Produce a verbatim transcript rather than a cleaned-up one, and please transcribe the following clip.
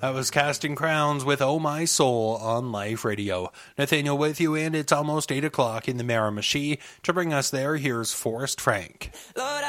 That was Casting Crowns with Oh My Soul on Life Radio. Nathaniel with you, and it's almost eight o'clock in the Miramichi. To bring us there, here's Forrest Frank. Lord,